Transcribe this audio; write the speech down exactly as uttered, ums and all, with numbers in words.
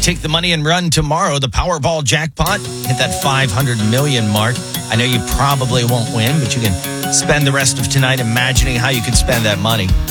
take the money and run tomorrow. The Powerball jackpot hit that five hundred million mark. I know you probably won't win, but you can spend the rest of tonight imagining how you could spend that money.